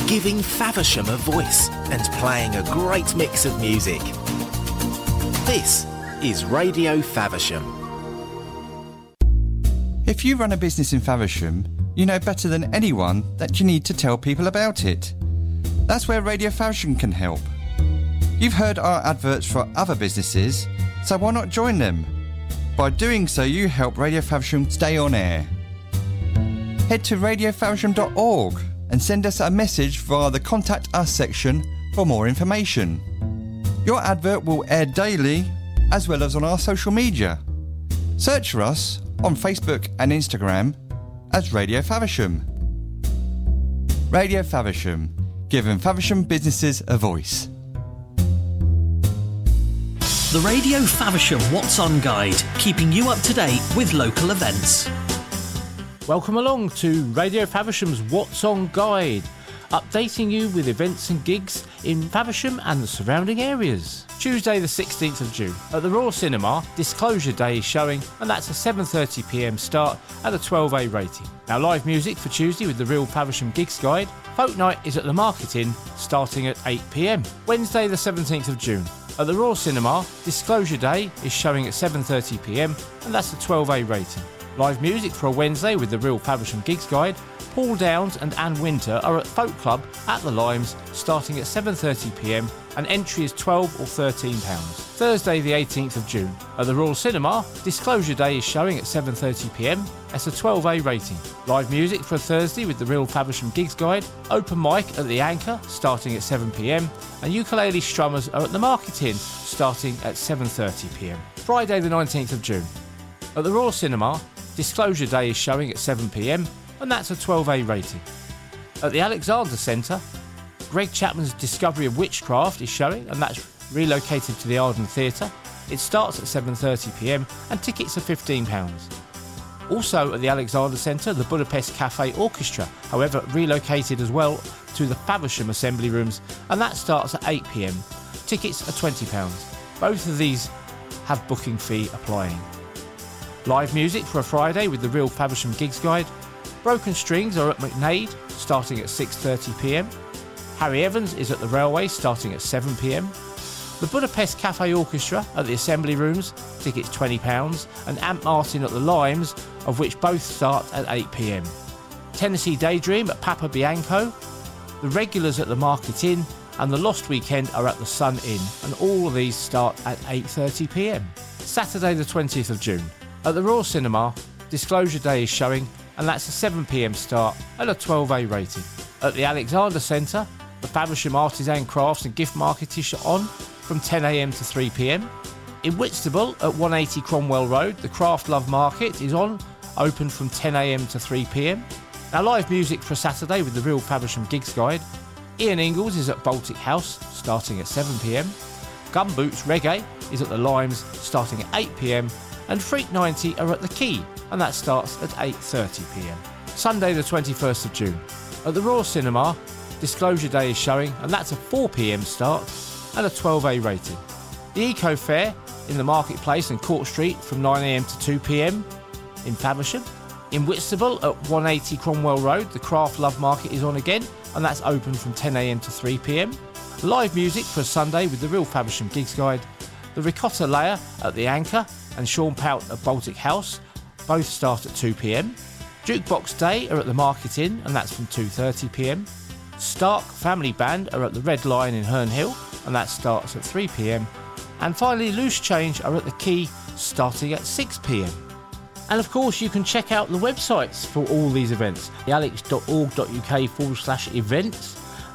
giving Faversham a voice and playing a great mix of music. This is Radio Faversham. If you run a business in Faversham, you know better than anyone that you need to tell people about it. That's where Radio Faversham can help. You've heard our adverts for other businesses, so why not join them? By doing so, you help Radio Faversham stay on air. Head to radiofaversham.org and send us a message via the Contact Us section for more information. Your advert will air daily as well as on our social media. Search for us on Facebook and Instagram as Radio Faversham. Radio Faversham, giving Faversham businesses a voice. The Radio Faversham What's On Guide, keeping you up to date with local events. Welcome along to Radio Faversham's What's On Guide, updating you with events and gigs in Faversham and the surrounding areas. Tuesday the 16th of June at the Royal Cinema, Disclosure Day is showing, and that's a 7:30pm start at a 12A rating. Now live music for Tuesday with the Real Faversham Gigs Guide. Folk Night is at the Market Inn starting at 8pm. Wednesday the 17th of June at the Royal Cinema, Disclosure Day is showing at 7:30pm, and that's a 12A rating. Live music for a Wednesday with the Real Faversham Gigs Guide. Paul Downs and Anne Winter are at Folk Club at the Limes starting at 7:30pm, and entry is £12 or £13. Thursday the 18th of June at the Royal Cinema, Disclosure Day is showing at 7:30pm. That's a 12A rating. Live music for a Thursday with the Real Faversham Gigs Guide. Open mic at the Anchor starting at 7pm, and ukulele strummers are at the Market Inn starting at 7:30pm. Friday the 19th of June at the Royal Cinema, Disclosure Day is showing at 7pm, and that's a 12A rating. At the Alexander Centre, Greg Chapman's Discovery of Witchcraft is showing, and that's relocated to the Arden Theatre. It starts at 7:30pm, and tickets are £15. Also at the Alexander Centre, the Budapest Cafe Orchestra, however, relocated as well to the Faversham Assembly Rooms, and that starts at 8pm. Tickets are £20. Both of these have booking fee applying. Live music for a Friday with the Real Faversham Gigs Guide. Broken Strings are at McNaid starting at 6:30pm. Harry Evans is at the Railway starting at 7pm. The Budapest Cafe Orchestra at the Assembly Rooms, tickets £20, and Ant Martin at the Limes, of which both start at 8pm. Tennessee Daydream at Papa Bianco. The Regulars at the Market Inn, and the Lost Weekend are at the Sun Inn, and all of these start at 8:30pm. Saturday the 20th of June at the Royal Cinema, Disclosure Day is showing, and that's a 7pm start at a 12A rating. At the Alexander Centre, the Faversham Artisan Crafts and Gift Market is on from 10am to 3pm. In Whitstable at 180 Cromwell Road, the Craft Love Market is on, open from 10am to 3pm. Now live music for Saturday with the Real Faversham Gigs Guide. Ian Ingalls is at Baltic House starting at 7pm. Gumboots Reggae is at the Limes starting at 8pm. And Freak 90 are at the Quay, and that starts at 8:30pm. Sunday the 21st of June at the Royal Cinema, Disclosure Day is showing, and that's a 4pm start and a 12A rating. The Eco Fair in the Marketplace and Court Street from 9am to 2pm in Faversham. In Whitstable at 180 Cromwell Road, the Craft Love Market is on again, and that's open from 10am to 3pm. Live music for a Sunday with the Real Faversham Gigs Guide. The Ricotta Layer at the Anchor and Sean Pout at Baltic House both start at 2pm. Jukebox Day are at the Market Inn, and that's from 2:30pm. Stark Family Band are at the Red Lion in Herne Hill, and that starts at 3pm. And finally, Loose Change are at the Quay starting at 6pm. And of course, you can check out the websites for all these events: alex.org.uk/events,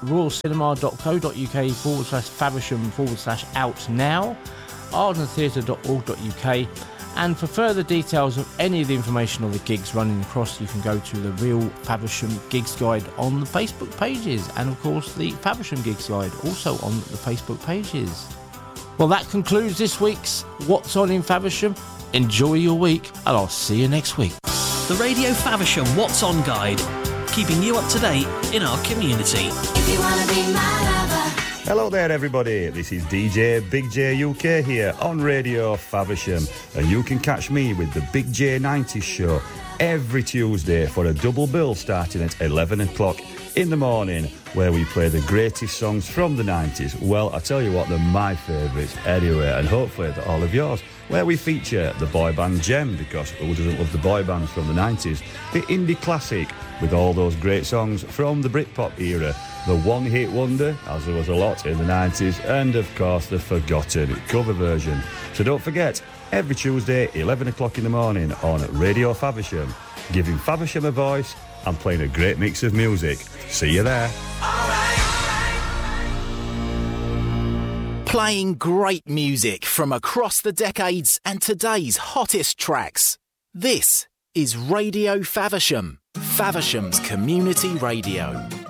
royalcinema.co.uk/Faversham/out now, ardentheatre.org.uk, and for further details of any of the information on the gigs running across, you can go to the Real Faversham Gigs Guide on the Facebook pages, and of course the Faversham Gigs Guide also on the Facebook pages. Well, that concludes this week's What's On in Faversham. Enjoy your week, and I'll see you next week. The Radio Faversham What's On Guide, keeping you up to date in our community. If you wanna be my lover. Hello there everybody, this is DJ Big J UK here on Radio Faversham, and you can catch me with the Big J 90s show every Tuesday for a double bill starting at 11 o'clock in the morning, where we play the greatest songs from the 90s. Well, I tell you what, they're my favourites anyway, and hopefully they're all of yours, where we feature the boy band Gem, because who doesn't love the boy bands from the 90s? The indie classic, with all those great songs from the Britpop era, the one-hit wonder, as there was a lot in the 90s, and of course the forgotten cover version. So don't forget, every Tuesday, 11 o'clock in the morning on Radio Faversham, giving Faversham a voice and playing a great mix of music. See you there. Playing great music from across the decades and today's hottest tracks. This is Radio Faversham, Faversham's community radio.